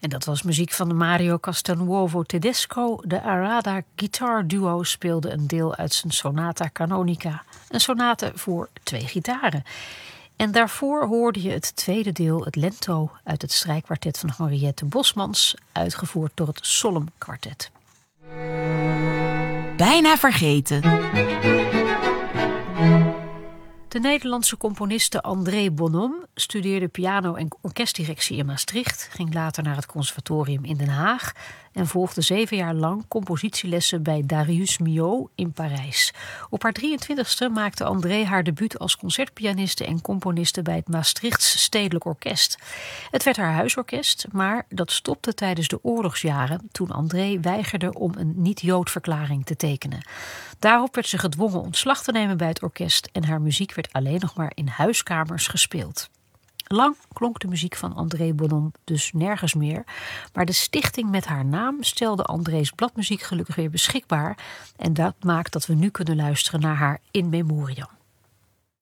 En dat was muziek van Mario Castelnuovo Tedesco. De Arada Guitar Duo speelde een deel uit zijn Sonata Canonica. Een sonate voor 2 gitaren. En daarvoor hoorde je het tweede deel, het Lento, uit het strijkkwartet van Henriette Bosmans, uitgevoerd door het Solemn Kwartet. Bijna vergeten. De Nederlandse componiste André Bonhomme studeerde piano- en orkestdirectie in Maastricht, ging later naar het conservatorium in Den Haag en volgde 7 jaar lang compositielessen bij Darius Milhaud in Parijs. Op haar 23e maakte André haar debuut als concertpianiste en componiste bij het Maastrichts Stedelijk Orkest. Het werd haar huisorkest, maar dat stopte tijdens de oorlogsjaren toen André weigerde om een niet-Jood-verklaring te tekenen. Daarop werd ze gedwongen ontslag te nemen bij het orkest en haar muziek werd alleen nog maar in huiskamers gespeeld. Lang klonk de muziek van André Bonhomme dus nergens meer, maar de stichting met haar naam stelde André's bladmuziek gelukkig weer beschikbaar en dat maakt dat we nu kunnen luisteren naar haar In Memoriam.